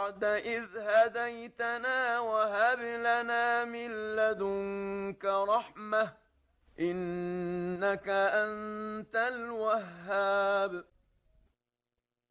بعد إذ هديتنا وهب لنا من لدنك رحمة إنك أنت الوهاب.